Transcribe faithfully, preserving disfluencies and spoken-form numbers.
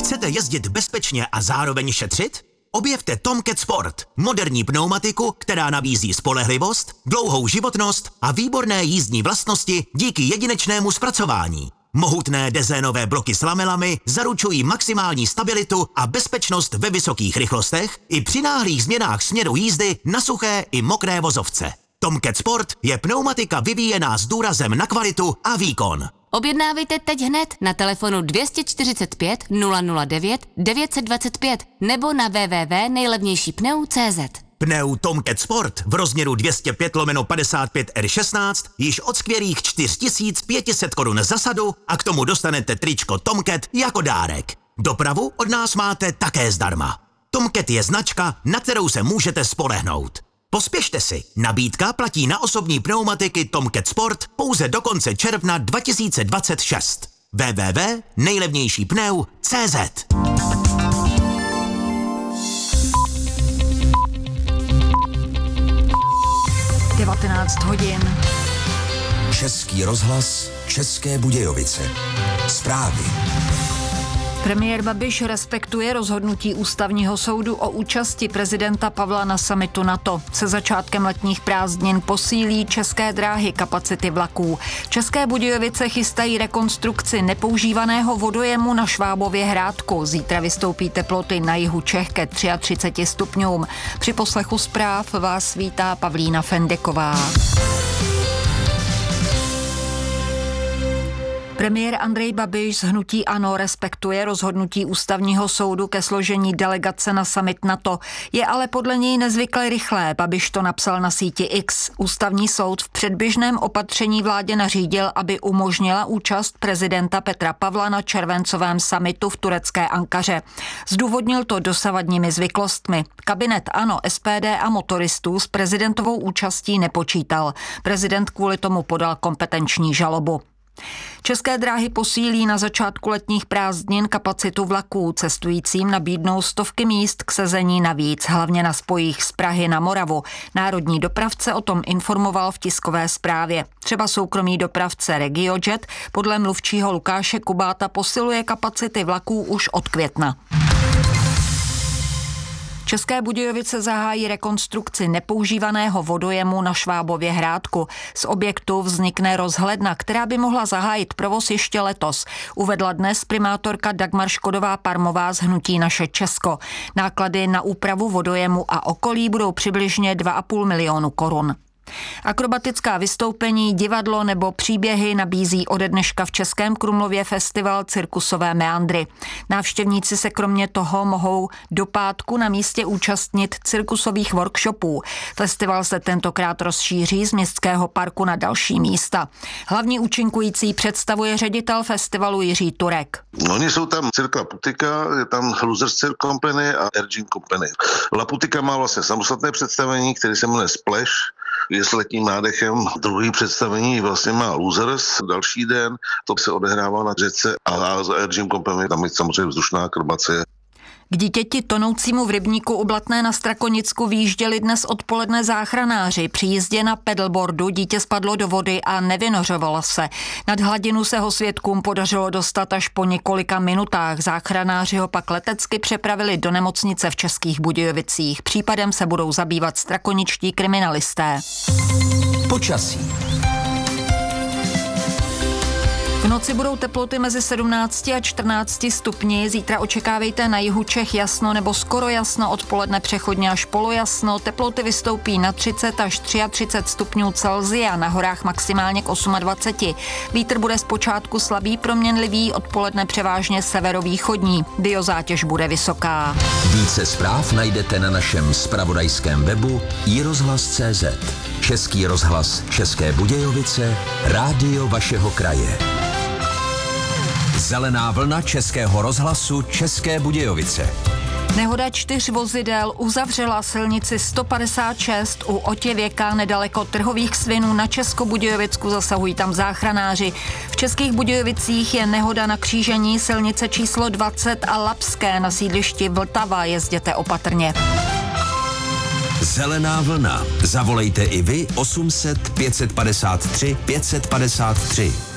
Chcete jezdit bezpečně a zároveň šetřit? Objevte Tomcat Sport, moderní pneumatiku, která nabízí spolehlivost, dlouhou životnost a výborné jízdní vlastnosti díky jedinečnému zpracování. Mohutné dezénové bloky s lamelami zaručují maximální stabilitu a bezpečnost ve vysokých rychlostech i při náhlých změnách směru jízdy na suché i mokré vozovce. Tomcat Sport je pneumatika vyvíjená s důrazem na kvalitu a výkon. Objednávejte teď hned na telefonu dvě čtyřicet pět nula nula devět devět dva pět nebo na w w w tečka nejlevnější pneu tečka cé zet. Pneu Tomcat Sport v rozměru dvě stě pět lomeno padesát pět R šestnáct již od skvělých čtyři tisíce pět set korun za sadu a k tomu dostanete tričko Tomcat jako dárek. Dopravu od nás máte také zdarma. Tomcat je značka, na kterou se můžete spolehnout. Pospěšte si, nabídka platí na osobní pneumatiky Tomcat Sport pouze do konce června dva tisíce dvacet šest. w w w tečka nejlevnější pneu tečka cé zet. devatenáct hodin. Český rozhlas, České Budějovice. Zprávy. Premiér Babiš respektuje rozhodnutí Ústavního soudu o účasti prezidenta Pavla na summitu NATO. Se začátkem letních prázdnin posílí České dráhy kapacity vlaků. České Budějovice chystají rekonstrukci nepoužívaného vodojemu na Švábově Hrádku. Zítra vystoupí teploty na jihu Čech ke třiatřiceti třemi stupňům. Při poslechu zpráv vás vítá Pavlína Fendeková. Premiér Andrej Babiš z hnutí ANO respektuje rozhodnutí Ústavního soudu ke složení delegace na summit NATO. Je ale podle něj nezvykle rychlé, Babiš to napsal na síti X. Ústavní soud v předběžném opatření vládě nařídil, aby umožnila účast prezidenta Petra Pavla na červencovém summitu v turecké Ankaře. Zdůvodnil to dosavadními zvyklostmi. Kabinet ANO, S P D a motoristů s prezidentovou účastí nepočítal. Prezident kvůli tomu podal kompetenční žalobu. České dráhy posílí na začátku letních prázdnin kapacitu vlaků. Cestujícím nabídnou stovky míst k sezení navíc, hlavně na spojích z Prahy na Moravu. Národní dopravce o tom informoval v tiskové zprávě. Třeba soukromý dopravce RegioJet podle mluvčího Lukáše Kubáta posiluje kapacity vlaků už od května. České Budějovice zahájí rekonstrukci nepoužívaného vodojemu na Švábově Hrádku. Z objektu vznikne rozhledna, která by mohla zahájit provoz ještě letos, uvedla dnes primátorka Dagmar Škodová-Parmová z hnutí Naše Česko. Náklady na úpravu vodojemu a okolí budou přibližně dva a půl milionu korun. Akrobatická vystoupení, divadlo nebo příběhy nabízí ode dneška v Českém Krumlově festival Cirkusové meandry. Návštěvníci se kromě toho mohou do pátku na místě účastnit cirkusových workshopů. Festival se tentokrát rozšíří z městského parku na další místa. Hlavní účinkující představuje ředitel festivalu Jiří Turek. Oni jsou tam Cirque Laputika, je tam Losers Cirque Company a Ergin Company. Laputika má vlastně samostatné představení, které se jmenuje Splash. Je s letním nádechem. Druhý představení vlastně má Losers, další den, to se odehrává na řece a za Ergin Company tam je samozřejmě vzdušná akrobacie. K dítěti tonoucímu v rybníku u Blatné na Strakonicku vyjížděli dnes odpoledne záchranáři. Při jízdě na pedalboardu dítě spadlo do vody a nevynořovalo se. Nad hladinu se ho svědkům podařilo dostat až po několika minutách. Záchranáři ho pak letecky přepravili do nemocnice v Českých Budějovicích. Případem se budou zabývat strakoničtí kriminalisté. Počasí. V noci budou teploty mezi sedmnácti a čtrnácti stupni, zítra očekávejte na jihu Čech jasno nebo skoro jasno, odpoledne přechodně až polojasno, teploty vystoupí na třicet až třiatřicet tři stupňů Celsia, na horách maximálně k dvaceti osmi. Vítr bude zpočátku slabý, proměnlivý, odpoledne převážně severovýchodní, biozátěž bude vysoká. Více zpráv najdete na našem zpravodajském webu i rozhlas tečka cé zet. Český rozhlas České Budějovice, rádio vašeho kraje. Zelená vlna Českého rozhlasu České Budějovice. Nehoda čtyř vozidel uzavřela silnici sto padesát šest u Otěvěka nedaleko Trhových Svinů na Českobudějovicku, zasahují tam záchranáři. V Českých Budějovicích je nehoda na křížení silnice číslo dvacet a Lapské na sídlišti Vltava, jezděte opatrně. Zelená vlna. Zavolejte i vy osm set pět set padesát tři pět set padesát tři.